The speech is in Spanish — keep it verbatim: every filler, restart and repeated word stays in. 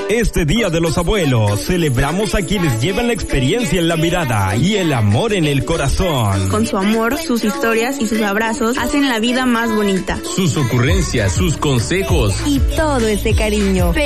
Este Día de los Abuelos, celebramos a quienes llevan la experiencia en la mirada y el amor en el corazón. Con su amor, sus historias y sus abrazos hacen la vida más bonita. Sus ocurrencias, sus consejos y todo ese cariño.